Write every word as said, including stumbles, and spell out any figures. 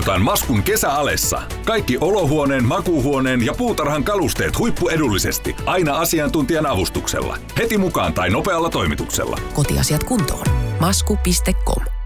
tarjotaan Maskun kesäalessa. Kaikki olohuoneen, makuuhuoneen ja puutarhan kalusteet huippuedullisesti. Aina asiantuntijan avustuksella. Heti mukaan tai nopealla toimituksella. Kotiasiat kuntoon. Masku piste com